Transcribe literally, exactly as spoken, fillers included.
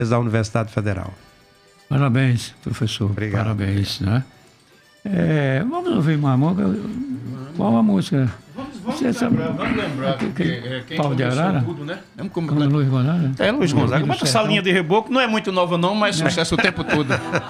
da Universidade Federal. Parabéns, professor. Obrigado. Parabéns, né? É, vamos ouvir uma música. Qual a música? Vamos, vamos Você sabe- lembrar, vamos lembrar Que- que, que- é, quem Pau de começou Arara? tudo, né? Vamos com... Como Luiz Gonzaga? É, Luiz Gonzaga. Do Bota essa Sertão. linha de reboco, não é muito nova não, mas sucesso o tempo todo.